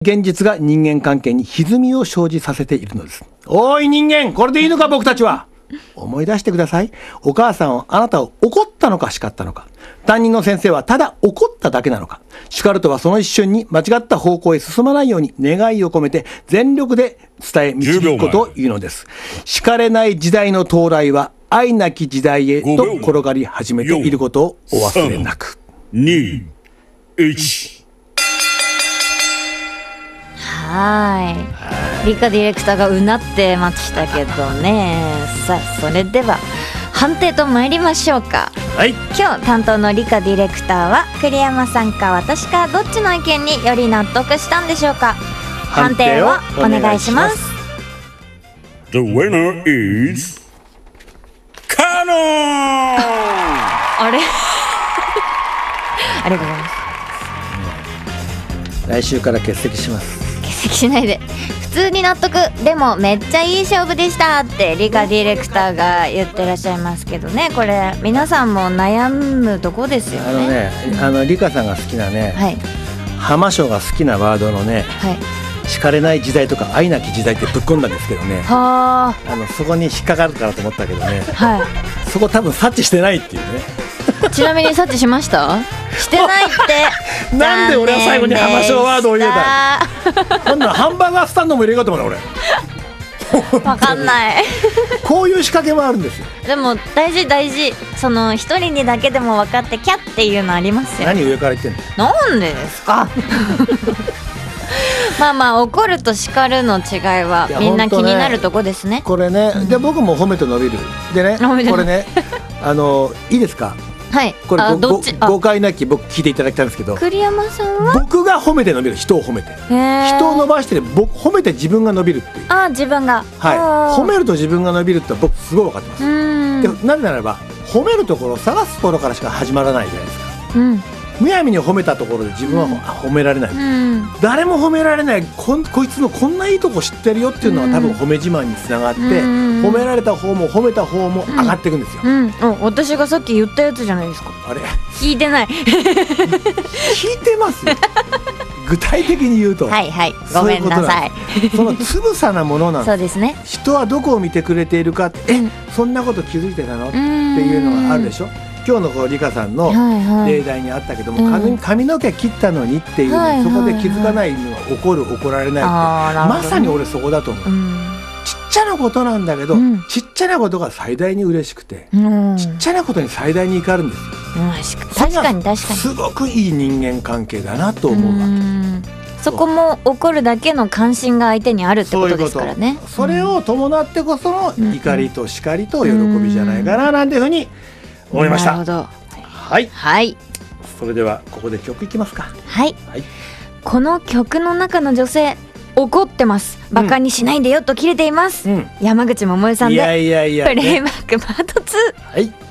現実が人間関係に歪みを生じさせているのです。おい人間、これでいいのか僕たちは。思い出してください。お母さんはあなたを怒ったのか叱ったのか。担任の先生はただ怒っただけなのか。叱るとはその一瞬に間違った方向へ進まないように願いを込めて全力で伝え導くことを言うのです。叱れない時代の到来は愛なき時代へと転がり始めていることをお忘れなく。 2、1。 理科ディレクターがうなってましたけどね。さあそれでは判定と参りましょうか。 はい、 今日担当の理科ディレクターは栗山さんか私かどっちの意見により納得したんでしょうか。判定をお願いします。 The winner is カノンあれありがとうございます。 来週から欠席します。 欠席しないで。普通に納得。でもめっちゃいい勝負でしたって理科ディレクターが言ってらっしゃいますけどね。これ皆さんも悩むとこですよね。 理科さんが好きなね、 はい、 浜章が好きなワードのね、 はい、 叱れない時代とか愛なき時代ってぶっ込んだんですけどね。 はそこに引っかかるかなと思ったけどね、 はい、 そこ多分察知してないっていうね。 ちなみに察知しました？してないってなんで俺は最後に浜章ワードを入れたの？なんだハンバーガースタンドも入れようと思うな俺。 わかんないこういう仕掛けもあるんですよ。 でも大事大事。その一人にだけでも分かってキャッっていうのありますよ。 何上から言ってんの？ なんでですか？まあまあ怒ると叱るの違いはみんな気になるとこですね。 これね、で僕も褒めて伸びるでね、これねいいですか？はい、これどっち誤解なき僕聞いていただきたいんですけど、 栗山さんは僕が褒めて伸びる、人を褒めて人を伸ばして僕褒めて自分が伸びるっていう。 自分が、 はい、褒めると自分が伸びるって僕すごい分かってます。でなぜならば褒めるところを探すところからしか始まらないじゃないですか。むやみに褒めたところで自分は褒められない、誰も褒められない。こいつのこんないいとこ知ってるよっていうのは多分褒め自慢につながって、褒められた方も褒めた方も上がっていくんですよ。 私がさっき言ったやつじゃないですか。 あれ聞いてない聞いてますよ。具体的に言うとはいはい、ごめんなさい。 そのつぶさなものなんです。 そうですね。 人はどこを見てくれているかって、そんなこと気づいてたのっていうのがあるでしょ。今日のこう理科さんの例題にあったけども、髪の毛切ったのにっていう、そこで気づかないのは怒る怒られないって、まさに俺そこだと思う。ちっちゃなことなんだけど、ちっちゃなことが最大に嬉しくて、ちっちゃなことに最大に怒るんですよ。 確かに確かにすごくいい人間関係だなと思うわけ。 そこも怒るだけの関心が相手にあるってことですからね。 それを伴ってこその怒りと叱りと喜びじゃないかななんていうふうに思いました。 なるほど。 はい、 はい、 それではここで曲いきますか。 はい、この曲の中の女性怒ってます。バカにしないでよと切れています。山口百恵さんでプレイバックパート2。